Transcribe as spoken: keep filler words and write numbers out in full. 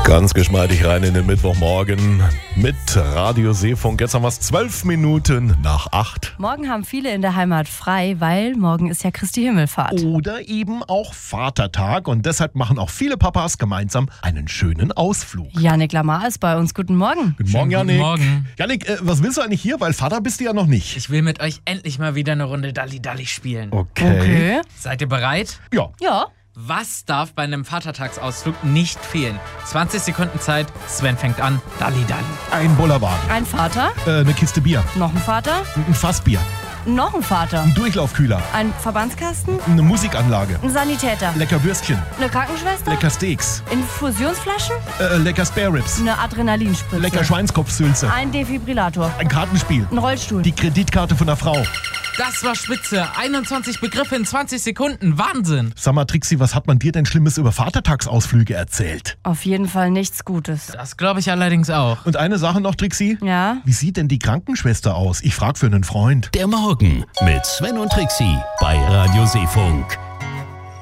Ganz geschmeidig rein in den Mittwochmorgen mit Radio Seefunk. Jetzt haben wir es zwölf Minuten nach acht. Morgen haben viele in der Heimat frei, weil morgen ist ja Christi Himmelfahrt. Oder eben auch Vatertag. Und deshalb machen auch viele Papas gemeinsam einen schönen Ausflug. Jannik Lamar ist bei uns. Guten Morgen. Guten Morgen, Jannik. Guten Morgen. Jannik, äh, was willst du eigentlich hier? Weil Vater bist du ja noch nicht. Ich will mit euch endlich mal wieder eine Runde Dalli Dalli spielen. Okay. Okay. Seid ihr bereit? Ja. Ja. Was darf bei einem Vatertagsausflug nicht fehlen? zwanzig Sekunden Zeit, Sven fängt an. Dalli Dalli. Ein Bollerwagen. Ein Vater, Äh, eine Kiste Bier. noch ein Vater, Ein Fassbier. noch ein Vater, Ein Durchlaufkühler. ein Verbandskasten, Eine Musikanlage. ein Sanitäter, Lecker Würstchen. eine Krankenschwester, Lecker Steaks. Infusionsflaschen, Äh, lecker Spare Ribs. eine Adrenalinspritze, Lecker Schweinskopfsülze. ein Defibrillator, Ein Kartenspiel. ein Rollstuhl. Die Kreditkarte von der Frau. Das war spitze. einundzwanzig Begriffe in zwanzig Sekunden. Wahnsinn. Sag mal, Trixi, was hat man dir denn Schlimmes über Vatertagsausflüge erzählt? Auf jeden Fall nichts Gutes. Das glaube ich allerdings auch. Und eine Sache noch, Trixi. Ja? Wie sieht denn die Krankenschwester aus? Ich frag für einen Freund. Der Morgen mit Sven und Trixi bei Radio Seefunk.